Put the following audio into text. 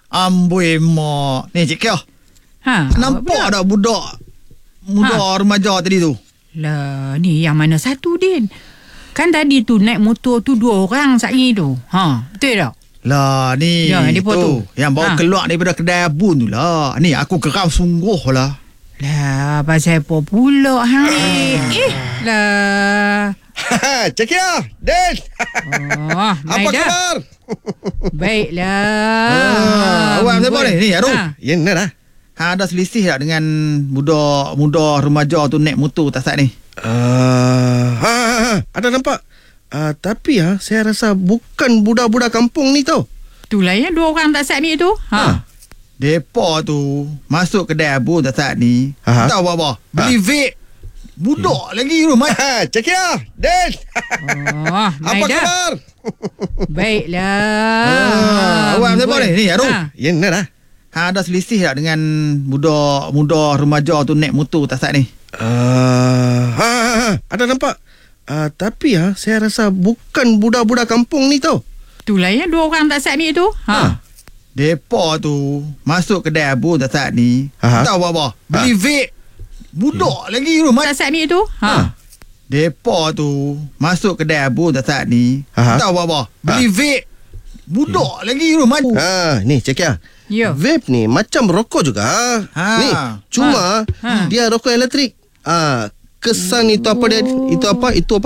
Amboi mak. Ni Cik Kyo. Nampak tak budak muda remaja tadi tu? Lah, ni yang mana satu, Din? Kan tadi tu naik motor tu 2 orang satgi tu. Betul tak? Lah ni ya, tu yang bawa keluar daripada kedai abun tu lah. Ni aku geram sungguh lah. Lah, pasal apa pula lah. Cik Kyo, Din. Apa khabar? Baiklah. Awak siapa ni? Ni Arum. Ya, benar lah. Ada selisih tak dengan budak muda remaja tu naik motor tak saat ni? Ada nampak. Tapi saya rasa bukan budak-budak kampung ni tau. Itulah yang 2 orang tak saat ni tu. Depa tu masuk kedai abun tak saat ni. Tahu apa? Beli vape. Budak lagi tu. Cik Kyo, Din. Apa khabar? Baiklah. Awak siapa ni? Ni Arum. Ya, benar lah. Ada selisih tak dengan budak muda remaja tu naik motor tak saat ni? Ada nampak. Tapi saya rasa bukan budak-budak kampung ni tau. Itulah yang 2 orang tak saat ni tu. Depa tu masuk kedai abun tak saat ni. Tahu apa? Beli vape. Budak lagi tu. Tak saat ni tu. Depa tu masuk kedai abun tak saat ni. Tahu apa? Beli vape. Budak lagi tu. Ni Cik Kyo. Ya. Vape ni macam rokok juga. Ni cuma dia rokok elektrik. Kesan itu apa dia? Itu apa?